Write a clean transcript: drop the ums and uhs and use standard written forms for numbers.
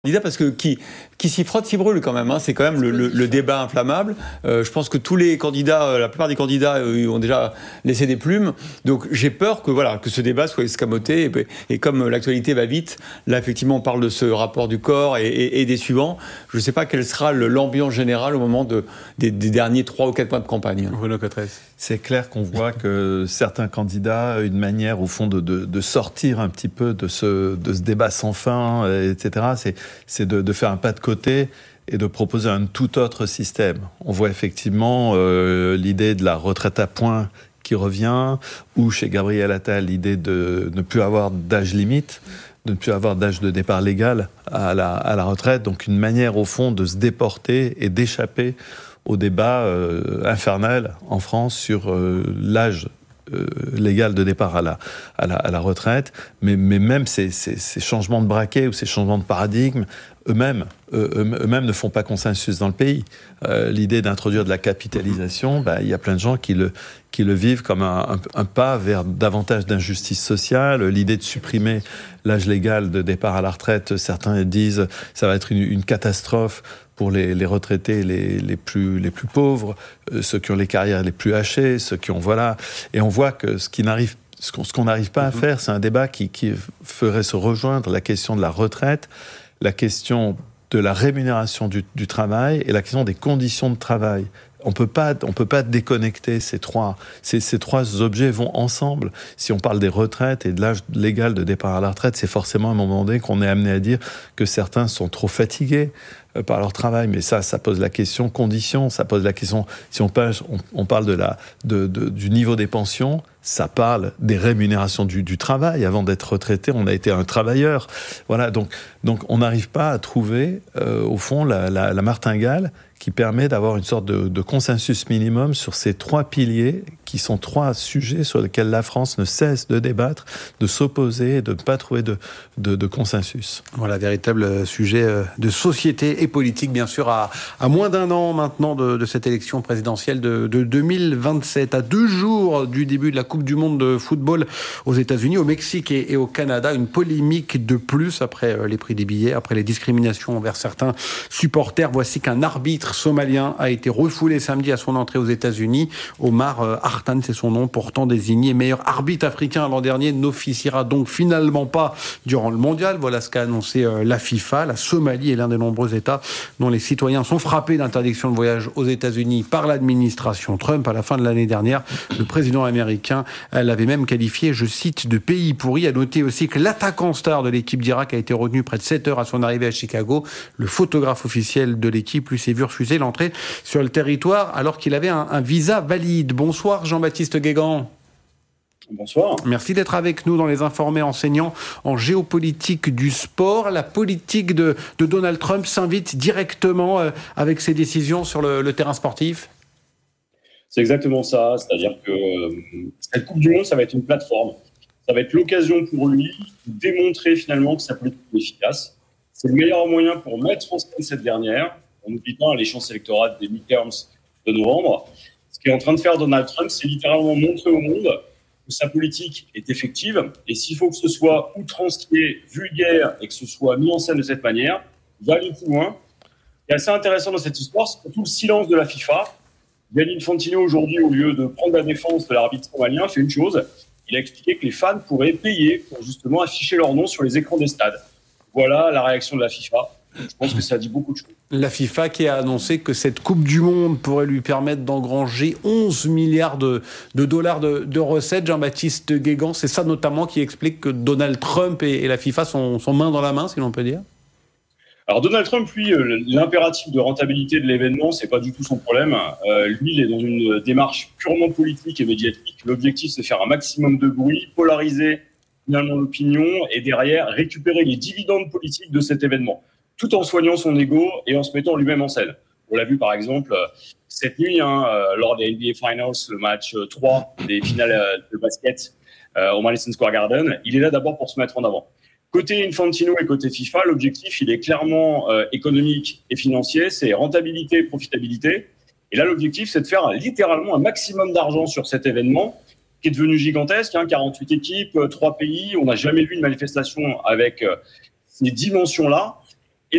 Parce que qui s'y frotte s'y brûle quand même. C'est quand même le débat inflammable. Je pense que tous les candidats, la plupart des candidats ont déjà laissé des plumes. Donc j'ai peur que ce débat soit escamoté. Et comme l'actualité va vite, là effectivement on parle de ce rapport du corps et des suivants. Je ne sais pas quelle sera l'ambiance générale au moment des derniers 3 ou 4 mois de campagne. Bruno Cotresse. C'est clair qu'on voit que certains candidats, une manière au fond de sortir un petit peu de ce débat sans fin, etc., c'est de faire un pas de côté et de proposer un tout autre système. On voit effectivement l'idée de la retraite à points qui revient, ou chez Gabriel Attal, l'idée de ne plus avoir d'âge limite, de ne plus avoir d'âge de départ légal à la retraite. Donc une manière au fond de se déporter et d'échapper au débat infernal en France sur l'âge légal de départ à la retraite, mais même ces changements de braquet ou ces changements de paradigme, eux-mêmes ne font pas consensus dans le pays. L'idée d'introduire de la capitalisation, il y a plein de gens qui le vivent comme un pas vers davantage d'injustice sociale. L'idée de supprimer l'âge légal de départ à la retraite, certains disent ça va être une catastrophe pour les retraités les plus pauvres, ceux qui ont les carrières les plus hachées, ceux qui ont et on voit que ce qu'on n'arrive pas à faire, c'est un débat qui ferait se rejoindre la question de la retraite, la question de la rémunération du travail et la question des conditions de travail. On peut pas déconnecter ces trois objets vont ensemble. Si on parle des retraites et de l'âge légal de départ à la retraite, c'est forcément à un moment donné qu'on est amené à dire que certains sont trop fatigués par leur travail, mais ça pose la question conditions, ça pose la question, si on parle du niveau des pensions, ça parle des rémunérations du travail. Avant d'être retraité, on a été un travailleur. Voilà, donc on n'arrive pas à trouver, au fond, la martingale qui permet d'avoir une sorte de consensus minimum sur ces 3 piliers, qui sont 3 sujets sur lesquels la France ne cesse de débattre, de s'opposer et de ne pas trouver de consensus. Voilà, véritable sujet de société et politique, bien sûr, à moins d'1 an maintenant de cette élection présidentielle de 2027, à 2 jours du début de la Coupe du Monde de football aux États-Unis, au Mexique et au Canada. Une polémique de plus après les prix des billets, après les discriminations envers certains supporters. Voici qu'un arbitre somalien a été refoulé samedi à son entrée aux États-Unis. Omar Hartan, c'est son nom, pourtant désigné meilleur arbitre africain l'an dernier, n'officiera donc finalement pas durant le mondial. Voilà ce qu'a annoncé la FIFA. La Somalie est l'un des nombreux États dont les citoyens sont frappés d'interdiction de voyage aux États-Unis par l'administration Trump. À la fin de l'année dernière, le président américain l'avait même qualifié, je cite, de pays pourri. À noter aussi que l'attaquant star de l'équipe d'Irak a été retenu près de 7 heures à son arrivée à Chicago. Le photographe officiel de l'équipe lui s'est vu refuser l'entrée sur le territoire alors qu'il avait un visa valide. Bonsoir Jean-Baptiste Guégan. Bonsoir. Merci d'être avec nous dans Les Informés enseignants en géopolitique du sport. La politique de Donald Trump s'invite directement avec ses décisions sur le terrain sportif. C'est exactement ça. C'est-à-dire que cette Coupe du Monde, ça va être une plateforme. Ça va être l'occasion pour lui de démontrer finalement que sa politique est efficace. C'est le meilleur moyen pour mettre en scène cette dernière. On n'oublie pas les chances électorales des midterms de novembre. Ce qu'est en train de faire Donald Trump, c'est littéralement montrer au monde que sa politique est effective. Et s'il faut que ce soit outrancier, vulgaire et que ce soit mis en scène de cette manière, il va aller plus loin. Ce qui est assez intéressant dans cette histoire, c'est surtout le silence de la FIFA. Gianni Infantino, aujourd'hui, au lieu de prendre la défense de l'arbitre somalien, fait une chose. Il a expliqué que les fans pourraient payer pour justement afficher leur nom sur les écrans des stades. Voilà la réaction de la FIFA. Je pense que ça dit beaucoup de choses. La FIFA qui a annoncé que cette Coupe du Monde pourrait lui permettre d'engranger 11 milliards de dollars de recettes. Jean-Baptiste Guégan, c'est ça notamment qui explique que Donald Trump et la FIFA sont main dans la main, si l'on peut dire. Alors Donald Trump, lui, l'impératif de rentabilité de l'événement, c'est pas du tout son problème. Lui, il est dans une démarche purement politique et médiatique. L'objectif, c'est faire un maximum de bruit, polariser finalement l'opinion et derrière récupérer les dividendes politiques de cet événement, tout en soignant son ego et en se mettant lui-même en scène. On l'a vu par exemple cette nuit, lors des NBA Finals, le match 3 des finales de basket au Madison Square Garden. Il est là d'abord pour se mettre en avant. Côté Infantino et côté FIFA, l'objectif, il est clairement économique et financier, c'est rentabilité et profitabilité. Et là, l'objectif, c'est de faire littéralement un maximum d'argent sur cet événement qui est devenu gigantesque, 48 équipes, 3 pays. On n'a jamais vu une manifestation avec ces dimensions-là.